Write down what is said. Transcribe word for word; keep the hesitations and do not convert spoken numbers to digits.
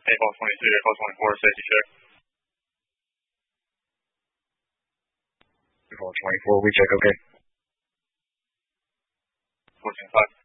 April twenty-three, April twenty-four, safety check. April twenty-four, we check, okay. fourteen five.